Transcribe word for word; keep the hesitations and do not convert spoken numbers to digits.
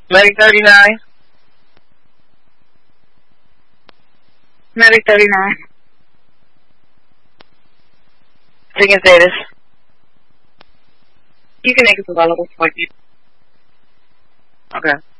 Medic thirty-nine. Medic thirty-nine. Taking status. You can make it available for you. Okay.